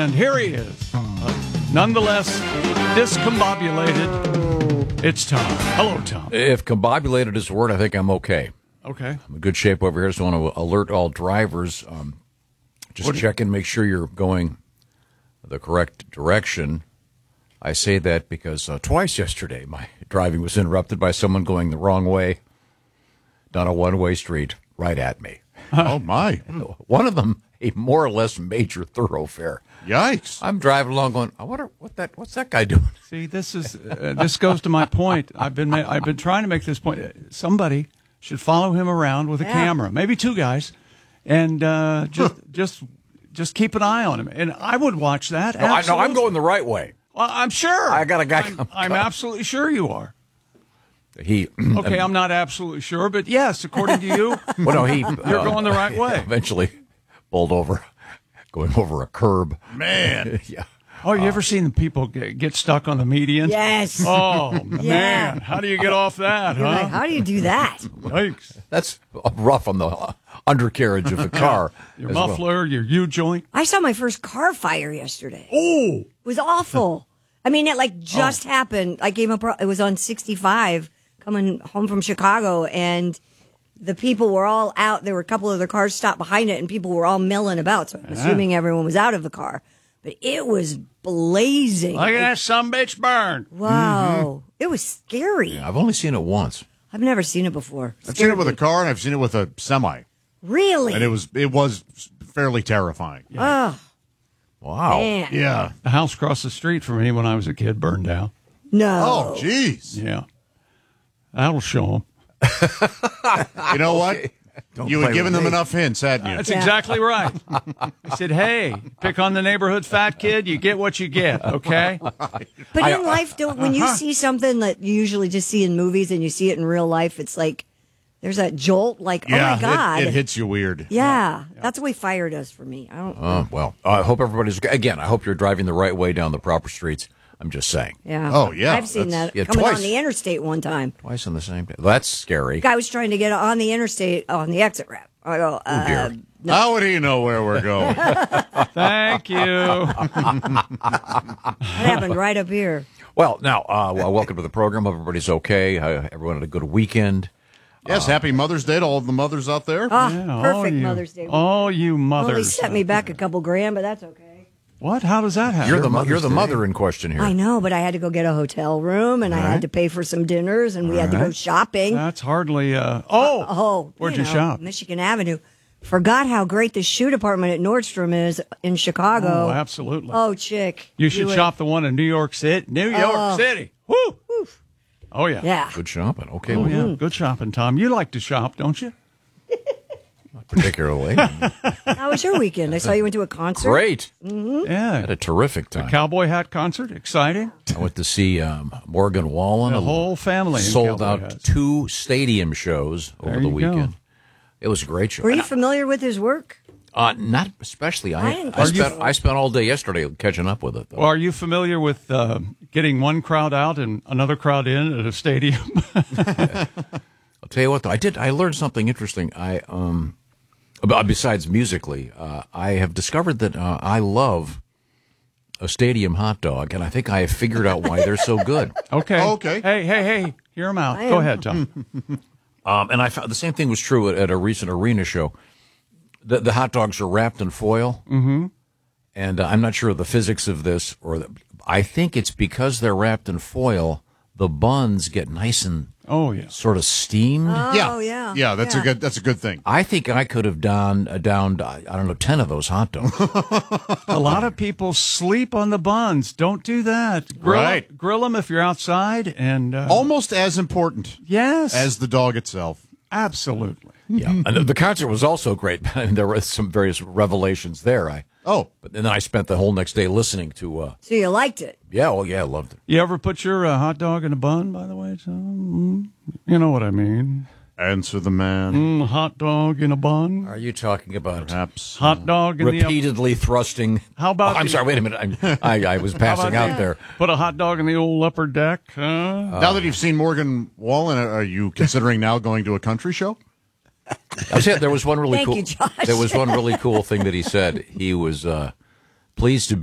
and here he is. Nonetheless, discombobulated. It's Tom. Hello, Tom. If combobulated is the word, I think I'm okay. Okay. I'm in good shape over here. So I want to alert all drivers. Just check and make sure you're going the correct direction. I say that because twice yesterday my driving was interrupted by someone going the wrong way down a one-way street right at me. Oh, my. One of them, a more or less major thoroughfare. Yikes. I'm driving along going, I wonder what's that guy doing? See, this is this goes to my point. I've been trying to make this point. Somebody should follow him around with a camera, maybe two guys, and just keep an eye on him. And I would watch that. No, I'm going the right way. Well, I'm sure. I got a guy. I'm absolutely sure you are. Okay, I'm not absolutely sure, but yes, according to you, you're going the right way. Eventually pulled over, going over a curb. Man. Yeah. Oh, you ever seen the people get stuck on the median? Yes. Oh, man. How do you get off that, huh? Like, how do you do that? Yikes. That's rough on the undercarriage of the car. Your muffler, your U-joint. I saw my first car fire yesterday. Oh. It was awful. I mean, it just happened. I came up, it was on 65 coming home from Chicago, and the people were all out. There were a couple of their cars stopped behind it, and people were all milling about. So I'm assuming everyone was out of the car. But it was blazing. Look at that sumbitch burn. Wow. Mm-hmm. It was scary. Yeah, I've only seen it once. I've never seen it before. I've seen it with a car, and I've seen it with a semi. Really? And it was fairly terrifying. Oh, Wow. man. Yeah. The house across the street from me when I was a kid burned down. No. Oh, jeez. Yeah. That'll show them. You know what? You had given them me. enough hints, hadn't you? That's exactly right. I said, hey, pick on the neighborhood fat kid, you get what you get, okay? But in life, when you see something that you usually just see in movies and you see it in real life, it's like there's that jolt, like, oh my God. It hits you weird. Yeah. That's the way fire does for me. I don't Well, I hope everybody's, again, I hope you're driving the right way down the proper streets. I'm just saying. Yeah. Oh, yeah. I've seen that yeah, coming twice. on the interstate one time. Twice on the same day. That's scary. Guy was trying to get on the interstate on the exit ramp. I go, dear. How would he know where we're going? Thank you. that happened right up here. Well, now, welcome to the program. Hope everybody's okay. Everyone had a good weekend. Yes, happy Mother's Day to all of the mothers out there. Perfect Mother's Day. Oh, you mothers. Only sent me back a couple grand, but that's okay. What? How does that happen? You're the mother in question here. I know, but I had to go get a hotel room, and I had to pay for some dinners, and we had to go shopping. That's hardly, where'd you shop? Michigan Avenue. Forgot how great the shoe department at Nordstrom is in Chicago. Oh, absolutely. Oh, chick. You should shop the one in New York City. New York City. Woo! Oh, yeah. Yeah. Good shopping. Okay. Oh, yeah. Good shopping, Tom. You like to shop, don't you? Not particularly. How was your weekend? I saw you went to a concert. Great. Yeah. Had a terrific time. Cowboy hat concert. Exciting. I went to see Morgan Wallen. The whole family. in Sold cowboy out hats. 2 stadium shows over There the you weekend. go. It was a great show. Were you familiar with his work? Not especially. didn't I think spent all day yesterday catching up with it. Though. Well, are you familiar with getting one crowd out and another crowd in at a stadium? I'll tell you what, though, I learned something interesting. Besides musically, I have discovered that I love a stadium hot dog, and I think I have figured out why they're so good. Okay. Okay. Hey, hear him out. Go ahead, Tom. And I found the same thing was true at a recent arena show. The hot dogs are wrapped in foil, and I'm not sure of the physics of this, I think it's because they're wrapped in foil, the buns get nice and sort of steamed. Oh, yeah. Yeah, that's a good thing. I think I could have downed I don't know, 10 of those hot dogs. A lot of people sleep on the buns. Don't do that. Grill them if you're outside. And Almost as important yes, as the dog itself. absolutely. Yeah, and the concert was also great. I mean, there were some various revelations there. But then I spent the whole next day listening to. So you liked it? Yeah, I loved it. You ever put your hot dog in a bun, by the way, Tom? You know what I mean. Answer the man. Hot dog in a bun. Are you talking about Perhaps. Hot dog in repeatedly thrusting? How about I'm the- sorry. Wait a minute. I was passing out there. Put a hot dog in the old upper deck, huh? Now that you've seen Morgan Wallen, are you considering now going to a country show? I said there was one really Thank cool. you, Josh. There was one really cool thing that he said. He was pleased to